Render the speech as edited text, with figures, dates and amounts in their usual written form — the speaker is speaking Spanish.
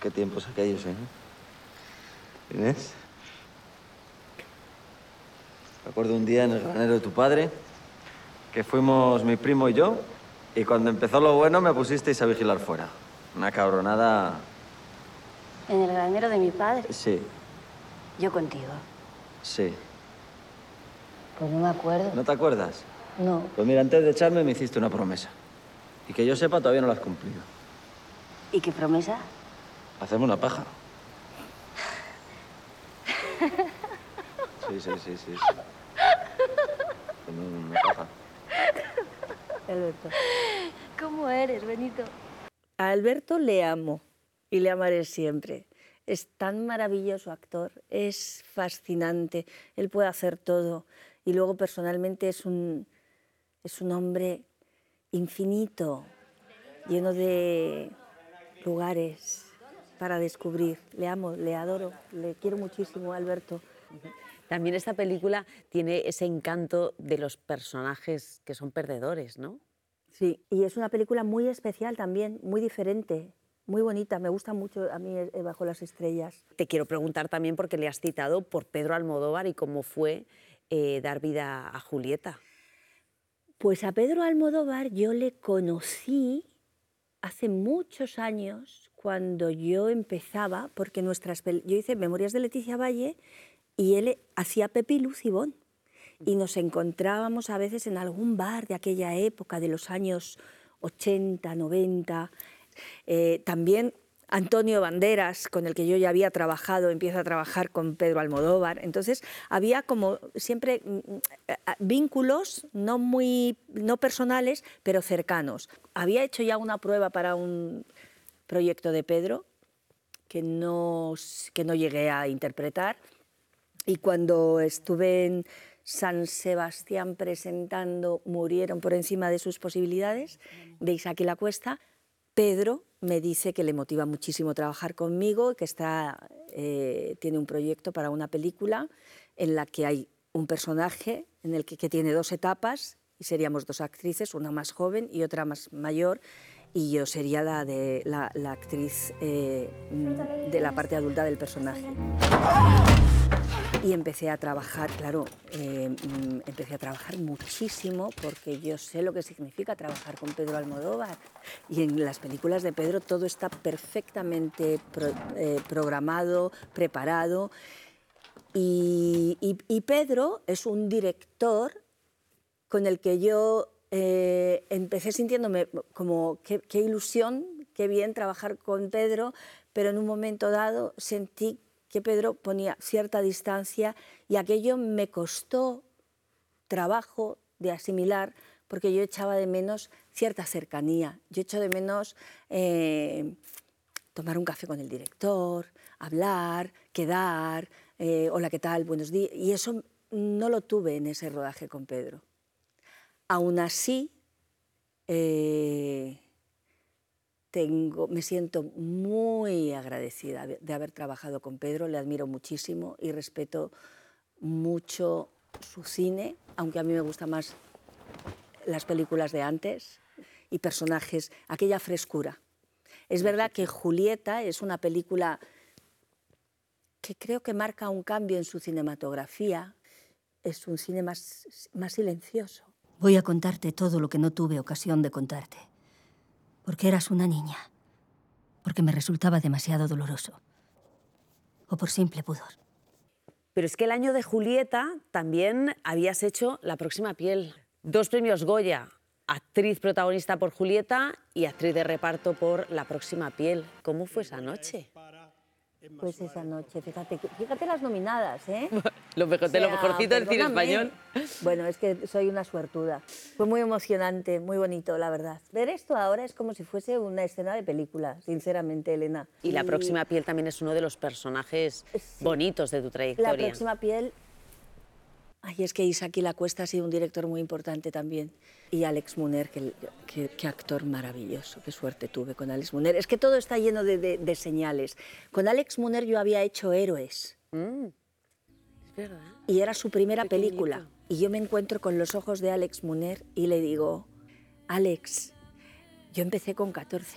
Qué tiempos aquellos, ¿eh? ¿Inés? Me acuerdo un día en el granero de tu padre, que fuimos mi primo y yo, y cuando empezó lo bueno me pusisteis a vigilar fuera. Una cabronada... ¿En el granero de mi padre? Sí, Yo contigo. sí. Pues no me acuerdo. ¿No te acuerdas? No. Pues mira, antes de echarme me hiciste una promesa. Y que yo sepa, todavía no la has cumplido. ¿Y qué promesa? Hacerme una paja. Sí. Hacerme una paja. Alberto. ¿Cómo eres, Benito? A Alberto le amo y le amaré siempre. Es tan maravilloso actor, es fascinante, él puede hacer todo. Y luego personalmente es un hombre infinito, lleno de lugares para descubrir. Le amo, le adoro, le quiero muchísimo a Alberto. También esta película tiene ese encanto de los personajes que son perdedores, ¿no? Sí, y es una película muy especial también, muy diferente, muy bonita. Me gusta mucho a mí Bajo las estrellas. Te quiero preguntar también, porque le has citado, por Pedro Almodóvar y cómo fue dar vida a Julieta. Pues a Pedro Almodóvar yo le conocí hace muchos años, cuando yo empezaba, porque yo hice Memorias de Leticia Valle y él hacía Pepi Lucibón. Y nos encontrábamos a veces en algún bar de aquella época, de los años 80, 90. También Antonio Banderas, con el que yo ya había trabajado, empieza a trabajar con Pedro Almodóvar. Entonces había como siempre vínculos no personales, pero cercanos. Había hecho ya una prueba para un proyecto de Pedro que no llegué a interpretar, y cuando estuve en San Sebastián presentando Murieron por encima de sus posibilidades, de Isaac y la Cuesta, Pedro me dice que le motiva muchísimo trabajar conmigo, que tiene un proyecto para una película en la que hay un personaje que tiene dos etapas, y seríamos dos actrices, una más joven y otra más mayor, y yo sería la actriz de la parte adulta del personaje. Y empecé a trabajar, claro, empecé a trabajar muchísimo, porque yo sé lo que significa trabajar con Pedro Almodóvar. Y en las películas de Pedro todo está perfectamente programado, preparado. Y Pedro es un director con el que yo empecé sintiéndome como qué ilusión, qué bien trabajar con Pedro, pero en un momento dado sentí que Pedro ponía cierta distancia, y aquello me costó trabajo de asimilar, porque yo echaba de menos cierta cercanía. Yo echo de menos tomar un café con el director, hablar, quedar, hola, ¿qué tal? Buenos días. Y eso no lo tuve en ese rodaje con Pedro. Aún así, me siento muy agradecida de haber trabajado con Pedro, le admiro muchísimo y respeto mucho su cine, aunque a mí me gustan más las películas de antes, y personajes, aquella frescura. Es verdad que Julieta es una película que creo que marca un cambio en su cinematografía, es un cine más silencioso. Voy a contarte todo lo que no tuve ocasión de contarte. Porque eras una niña. Porque me resultaba demasiado doloroso. O por simple pudor. Pero es que el año de Julieta también habías hecho La próxima piel. 2 premios Goya. Actriz protagonista por Julieta y actriz de reparto por La próxima piel. ¿Cómo fue esa noche? Pues esa noche, fíjate las nominadas, ¿eh? Lo mejor, de lo mejorcito del cine español. Bueno, es que soy una suertuda. Fue muy emocionante, muy bonito, la verdad. Ver esto ahora es como si fuese una escena de película, sinceramente, Elena. Y La próxima piel también es uno de los personajes bonitos de tu trayectoria. La próxima piel... Ay, es que Isaac y la Cuesta ha sido un director muy importante también. Y Alex Muner, qué actor maravilloso, qué suerte tuve con Alex Muner. Es que todo está lleno de señales. Con Alex Muner yo había hecho Héroes. Es verdad. Y era su primera Pequeñito. película. Y yo me encuentro con los ojos de Alex Muner y le digo, Alex, yo empecé con 14